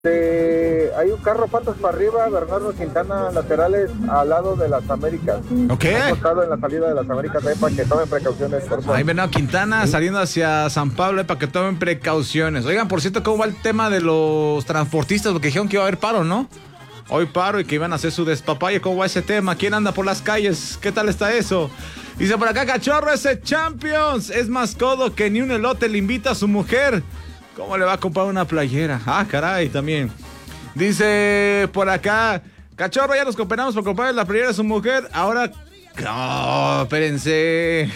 Hay un carro patas para arriba, Bernardo Quintana, laterales al lado de las Américas. Ok. Acostado en la salida de las Américas, para que tomen precauciones, por favor. Ahí Bernardo Quintana saliendo hacia San Pablo para que tomen precauciones. Oigan, por cierto, ¿cómo va el tema de los transportistas? Porque dijeron que iba a haber paro, ¿no? Hoy paro y que iban a hacer su despapalle. ¿Cómo va ese tema? ¿Quién anda por las calles? ¿Qué tal está eso? Dice por acá, Cachorro, ese Champions es más codo que ni un elote le invita a su mujer. ¿Cómo le va a comprar una playera? Ah, caray, también. Dice por acá, Cachorro, ya nos cooperamos por comprar la playera de su mujer. Ahora, no, espérense.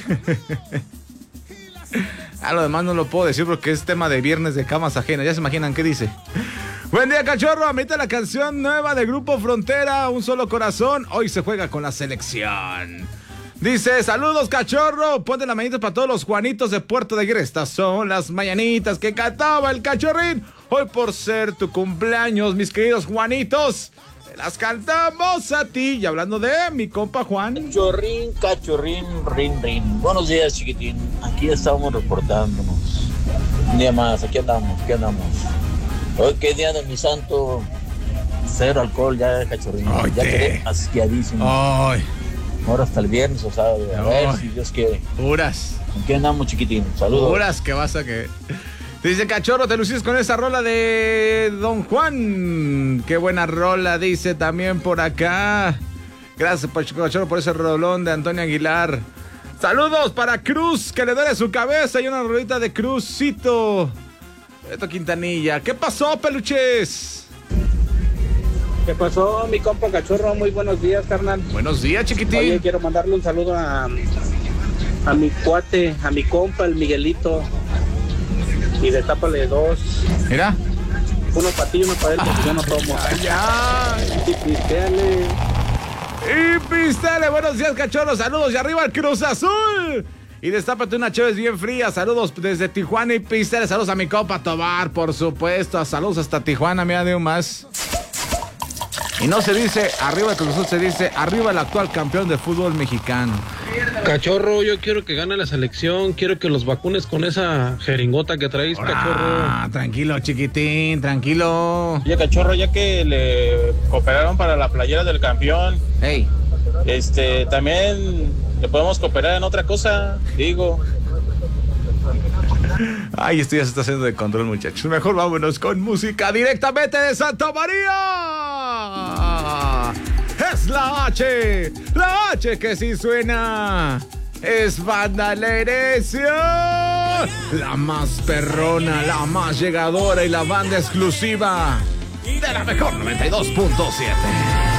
Lo demás no lo puedo decir porque es tema de viernes de camas ajenas. Ya se imaginan qué dice. Buen día, Cachorro. Amita la canción nueva de Grupo Frontera, Un Solo Corazón. Hoy se juega con la selección. Dice, saludos, Cachorro. Ponte las mañanitas para todos los Juanitos de Puerto de Aguirre. Estas son las mañanitas que cantaba el Cachorrín. Hoy por ser tu cumpleaños, mis queridos Juanitos, las cantamos a ti. Y hablando de mi compa Juan. Cachorrín, rin, rin. Buenos días, chiquitín. Aquí estamos reportándonos. Un día más, aquí andamos. Hoy que es día de mi santo. Cero alcohol ya, Cachorrín. Ay, ya quedé asqueadísimo. Ay. Ahora hasta el viernes o sábado. A ver si Dios quiere. Puras. Aquí andamos, chiquitín. Saludos. Puras que vas a que... Dice, Cachorro, te lucís con esa rola de Don Juan. Qué buena rola, dice también por acá. Gracias, Cachorro, por ese rolón de Antonio Aguilar. Saludos para Cruz, que le duele su cabeza. Y una rolita de Cruzcito. Esto Quintanilla. ¿Qué pasó, peluches? ¿Qué pasó, mi compa Cachorro? Muy buenos días, carnal. Buenos días, chiquitín. Oye, quiero mandarle un saludo a mi cuate, a mi compa, el Miguelito. Y destápale dos. Mira. Uno para ti y uno para él, porque yo no tomo. Y pisteale. Y pisteale. Buenos días, Cachorro. Saludos. Y arriba el Cruz Azul. Y destápate una chévere bien fría. Saludos desde Tijuana y pisteale. Saludos a mi compa Tobar, por supuesto. Saludos hasta Tijuana, mira de un más. Y no se dice arriba el Cruz Azul, se dice arriba el actual campeón de fútbol mexicano. Cachorro, yo quiero que gane la selección, quiero que los vacunes con esa jeringota que traes, Cachorro. Tranquilo, chiquitín, tranquilo. Oye, Cachorro, ya que le cooperaron para la playera del campeón, hey, también le podemos cooperar en otra cosa, digo. Ay, esto ya se está haciendo de control, muchachos. Mejor vámonos con música directamente de Santa María. Es la H que sí suena. Es Banda La Herencia, la más perrona, la más llegadora y la banda exclusiva de la mejor 92.7.